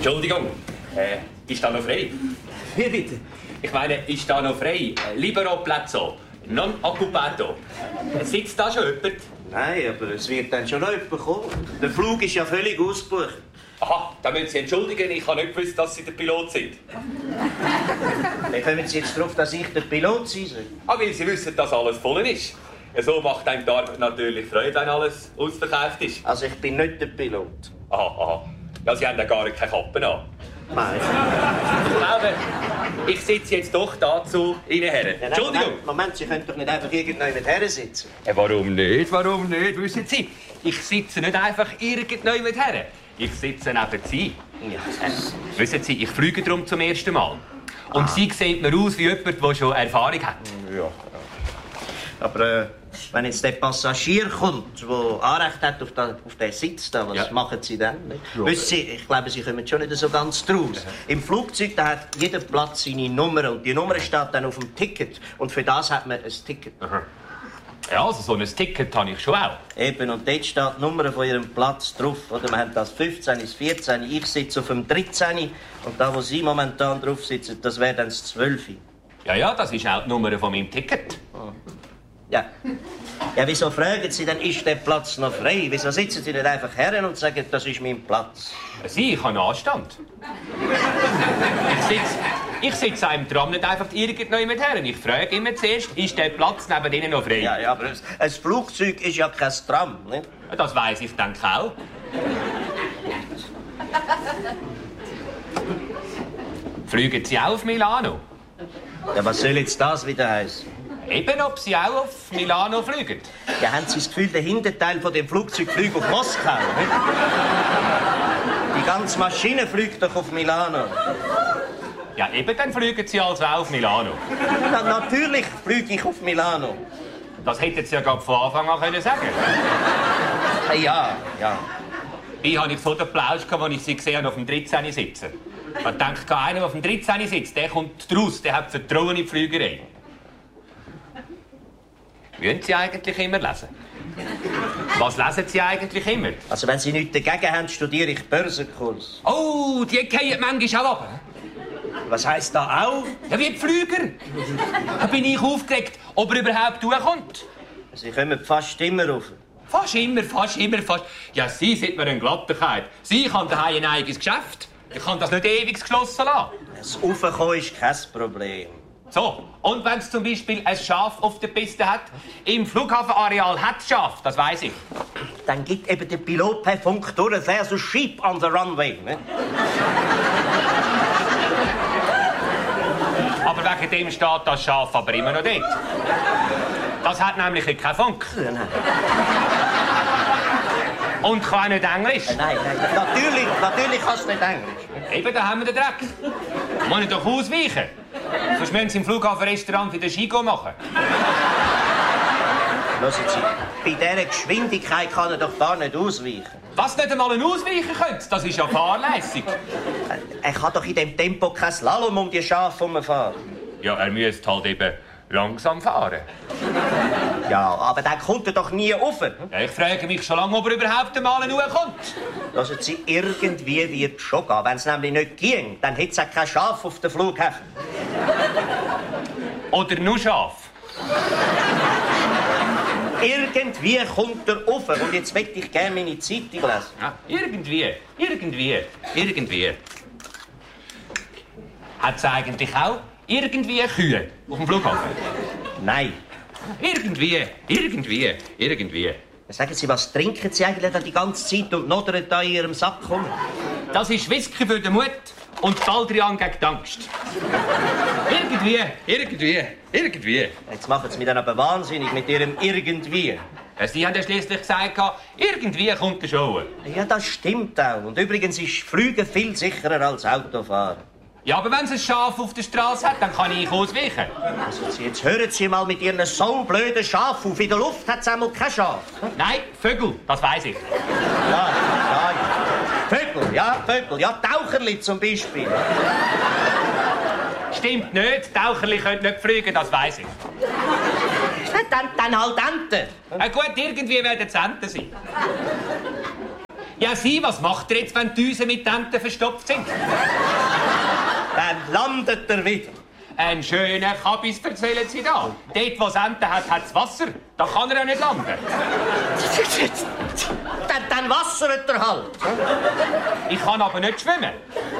Entschuldigung, ist da noch frei? Wie bitte? Ich meine, ist da noch frei? Libero Plazzo, non occupato. Sitzt da schon jemand? Nein, aber es wird dann schon noch jemand kommen. Der Flug ist ja völlig ausgebucht. Aha, da müssen Sie entschuldigen, ich habe nicht gewusst, dass Sie der Pilot sind. Wie kommen Sie jetzt darauf, dass ich der Pilot sein soll? Ah, weil Sie wissen, dass alles voll ist. So macht einem die Arbeit natürlich Freude, wenn alles ausverkauft ist. Also ich bin nicht der Pilot. Aha. Ja, Sie haben ja gar keine Kappe an. Nein. Ich glaube, ich sitze jetzt doch dazu Ihnen her. Entschuldigung. Moment, Sie können doch nicht einfach irgendjemand her sitzen. Warum nicht? Warum nicht? Wissen Sie, ich sitze nicht einfach irgendjemand her. Ich sitze neben Sie. Ja. Wissen Sie, ich fliege darum zum ersten Mal. Und Sie sieht mir aus wie jemand, der schon Erfahrung hat. Ja. Aber wenn jetzt der Passagier kommt, der Anrecht hat auf den Sitz, da, was machen Sie dann? Ja. Wissen Sie, ich glaube, Sie kommen schon nicht so ganz draus. Im Flugzeug da hat jeder Platz seine Nummer und die Nummer steht dann auf dem Ticket. Und für das hat man ein Ticket. Aha. Ja, also so ein Ticket habe ich schon auch. Eben, und dort steht die Nummer von Ihrem Platz drauf. Oder wir haben das 15, das 14, ich sitze auf dem 13. Und da, wo Sie momentan drauf sitzen, das wäre dann das 12. Ja, das ist auch die Nummer von meinem Ticket. Ja. Ja, wieso fragen Sie denn, ist der Platz noch frei? Wieso sitzen Sie nicht einfach her und sagen, das ist mein Platz? Sie, ich habe Anstand. Ich sitze einem Tram nicht einfach irgendjemand her. Ich frage immer zuerst, ist der Platz neben Ihnen noch frei? Ja, aber ein Flugzeug ist ja kein Tram, nicht? Das weiss ich, denke auch. Fliegen Sie auch auf Milano? Ja, was soll jetzt das wieder heißen? Eben, ob Sie auch auf Milano fliegen. Ja, haben Sie das Gefühl, der Hinterteil von dem Flugzeug fliegt auf Moskau, nicht? Die ganze Maschine fliegt doch auf Milano. Ja, eben, dann fliegen Sie also auch auf Milano. Na, natürlich fliege ich auf Milano. Das hätten Sie ja gerade von Anfang an können sagen. Ja. Ich habe so den Plausch, als ich Sie gesehen habe, auf dem 13. sitzen. Man denkt, einer, der auf dem 13. sitzt, der kommt raus, der hat Vertrauen in die Flügerei. Wollen Sie eigentlich immer lesen? Was lesen Sie eigentlich immer? Also, wenn Sie nichts dagegen haben, studiere ich Börsenkurs. Oh, die fallen manchmal auch ab. Was heisst da auch? Ja, wie die Flüger. Da bin ich aufgeregt, ob er überhaupt durchkommt. Sie kommen fast immer rauf. Fast immer. Ja, Sie sind mir eine Glattigkeit. Sie haben daheim ein eigenes Geschäft. Ich kann das nicht ewig geschlossen lassen. Das Raufkommen ist kein Problem. So, und wenn es zum Beispiel ein Schaf auf der Piste hat, im Flughafenareal hat es Schaf, das weiss ich. Dann gibt eben der Pilot per Funk durch, there's a sheep on the runway. Ne? Aber wegen dem steht das Schaf aber immer noch dort. Das hat nämlich keinen Funk. Ja, nein. Und kann nicht Englisch. Nein. Natürlich kannst du nicht Englisch. Eben, da haben wir den Dreck. Da muss ich doch ausweichen. Sonst müssen Sie im Flughafenrestaurant wieder Skigo machen. Hören Sie, bei dieser Geschwindigkeit kann er doch gar nicht ausweichen. Was nicht einmal ein Ausweichen könnte, das ist ja fahrlässig. Er kann doch in dem Tempo kein Slalom um die Schafe herumfahren. Ja, er müsste halt eben langsam fahren. Ja, aber dann kommt er doch nie rauf. Ja, ich frage mich schon lange, ob er überhaupt einmal kommt. Hören Sie, irgendwie wird es schon gehen. Wenn es nämlich nicht ging, dann hätte es auch kein Schaf auf dem Flughafen. Oder nur Schaf. Irgendwie kommt er rauf. Und jetzt möchte ich gerne meine Zeitung lesen. Ja, irgendwie. Hat es eigentlich auch irgendwie Kühe auf dem Flughafen? Nein. Irgendwie. Sagen Sie, was trinken Sie eigentlich die ganze Zeit und nodern da in Ihrem Sack rum? Das ist Whisky für den Mut und Baldrian gegen die Angst. Irgendwie. Jetzt machen Sie mich dann aber wahnsinnig mit Ihrem Irgendwie. Sie haben ja schliesslich gesagt, irgendwie kommt der Show. Ja, das stimmt auch. Und übrigens ist Fliegen viel sicherer als Autofahren. Ja, aber wenn es ein Schaf auf der Straße hat, dann kann ich ausweichen. Also jetzt hören Sie mal mit Ihren so blöden Schaf auf. In der Luft hat es einmal kein Schaf. Nein, Vögel, das weiss ich. Ja. Vögel. Ja, Taucherli zum Beispiel. Stimmt nicht, Taucherli können nicht fliegen, das weiss ich. Dann halt Enten. Gut, irgendwie werden es Enten sein. Ja, Sie, was macht ihr jetzt, wenn die Düsen mit Enten verstopft sind? Dann landet er wieder. Ein schöner Kabis erzählen Sie da. Dort, wo es Enten hat, hat es Wasser. Da kann er ja nicht landen. Dann wassert er halt. Ich kann aber nicht schwimmen.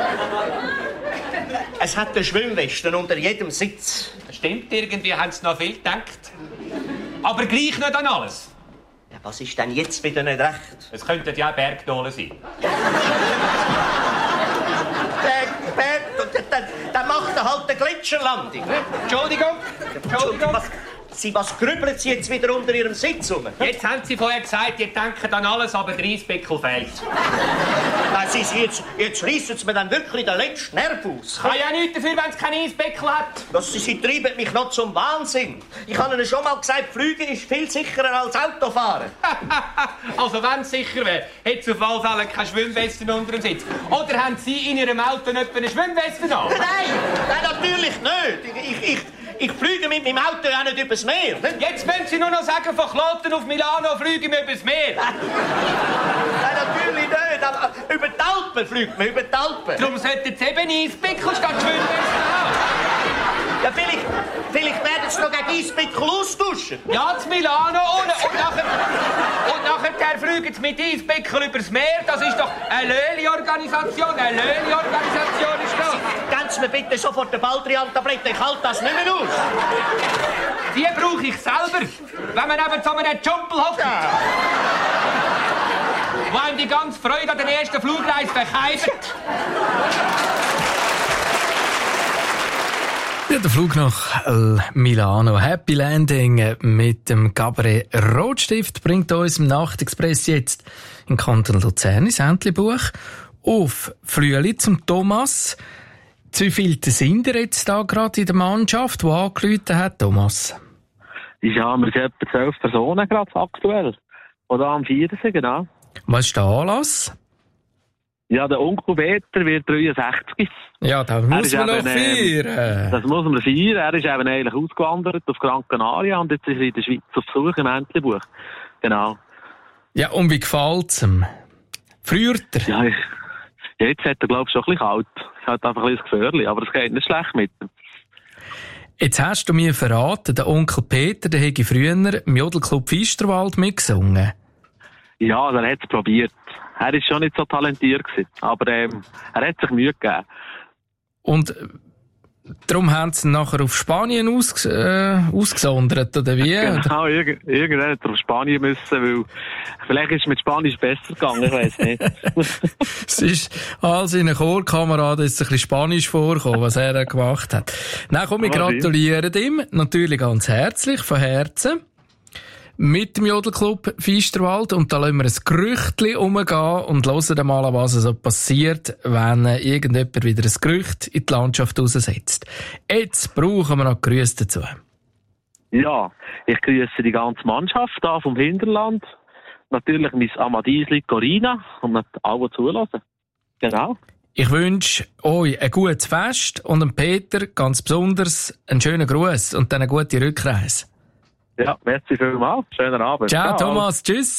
Es hat eine Schwimmweste unter jedem Sitz. Stimmt, irgendwie haben Sie noch viel gedacht. Aber gleich nicht an alles. Ja, was ist denn jetzt wieder nicht recht? Es könnten ja auch Bergdolen sein. Dann macht er halt eine Gletscherlandung. Entschuldigung. Was grübeln Sie jetzt wieder unter Ihrem Sitz rum? Jetzt haben Sie vorher gesagt, ihr denkt an alles, aber der Eisbeckel fehlt. Nein, jetzt reissen Sie mir dann wirklich den letzten Nerv aus. Kann ja nichts dafür, wenn es keinen Eisbeckel hat. Sie treiben mich noch zum Wahnsinn. Ich habe Ihnen schon mal gesagt, Fliegen ist viel sicherer als Autofahren. Also wenn es sicher wäre, hätte es auf alle Fälle keine Schwimmweste unter dem Sitz. Oder haben Sie in Ihrem Auto nicht eine Schwimmweste an? Nein, natürlich nicht. Ich fliege mit meinem Auto ja nicht übers Meer. Ne? Jetzt müssen Sie nur noch sagen, von Kloten auf Milano fliegen wir übers Meer. Nein, natürlich nicht. Aber über die Alpen fliegt man, über die Alpen. Darum sollten Sie eben Eisbeckel statt Schwimmweste haben. Ja, vielleicht werden Sie noch gegen Eisbeckel austauschen. Ja, zu Milano und nachher fliegen Sie mit Eisbeckel übers Meer. Das ist doch eine Löli-Organisation. Eine Löli-Organisation ist das. Geben Sie mir bitte sofort eine Baldrian-Tablette. Ich halte das nicht mehr aus. Die brauche ich selber, wenn man eben zu einem Jumpel hockt. Ja. Wo einem die ganze Freude an der ersten Flugreise verkeift. Ja, der Flug nach Milano. Happy Landing mit dem Cabaret Rotstift bringt uns im Nachtexpress jetzt in Kanton Luzern ins Entlebuch auf Flüeli zum Thomas. Wie viele sind ihr jetzt da gerade in der Mannschaft, die angerufen hat, Thomas? Ja, wir sind etwa 12 Personen gerade aktuell. Oder am 4. genau. Was ist der Anlass? Ja, der Onkel Peter wird 63. Ja, da muss man noch feiern. Das muss man feiern. Er ist eben eigentlich ausgewandert auf Gran Canaria und jetzt ist er in der Schweiz auf Besuch im Entlebuch. Genau. Ja, und wie gefällt's ihm? Friert er? Ja, jetzt hat er, glaube ich, schon ein bisschen kalt. Es hat einfach ein bisschen Gefährlich, aber es geht nicht schlecht mit ihm. Jetzt hast du mir verraten, der Onkel Peter, der hätte früher im Jodelclub Pfisterwald mitgesungen. Ja, er hat es probiert. Er war schon nicht so talentiert gewesen, aber er hat sich Mühe gegeben. Und darum haben sie ihn nachher auf Spanien ausgesondert, oder wie? Genau, irgendwann hat er auf Spanien müssen, weil vielleicht ist es mit Spanisch besser gegangen, ich weiss nicht. Es ist all seinen Chorkameraden jetzt ein bisschen Spanisch vorgekommen, was er gemacht hat. Nein, komm, wir gratulieren ihm natürlich ganz herzlich, von Herzen. Mit dem Jodelclub Pfisterwald. Und da lassen wir ein Gerüchtchen umgehen und hören mal, was so passiert, wenn irgendjemand wieder ein Gerücht in die Landschaft raussetzt. Jetzt brauchen wir noch Grüße dazu. Ja, ich grüße die ganze Mannschaft da vom Hinterland. Natürlich mein Amadiesli Corina und alle zulassen. Genau. Ich wünsche euch ein gutes Fest und dem Peter ganz besonders einen schönen Gruß und dann eine gute Rückreise. Ja, merci vielmals. Schönen Abend. Ciao, Thomas. Tschüss.